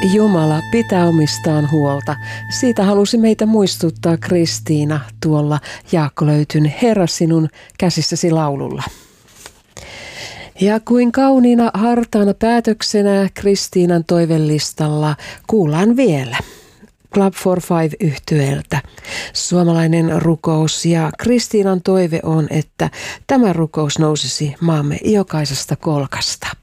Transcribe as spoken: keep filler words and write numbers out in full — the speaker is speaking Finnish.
Jumala pitää omistaan huolta. Siitä halusi meitä muistuttaa Kristiina tuolla Jaakko löytyn Herra sinun käsissäsi laululla. Ja kuin kauniina hartaana päätöksenä Kristiinan toivellistalla kuullaan vielä Club for Five -yhtyeeltä suomalainen rukous, ja Kristiinan toive on, että tämä rukous nousisi maamme jokaisesta kolkasta.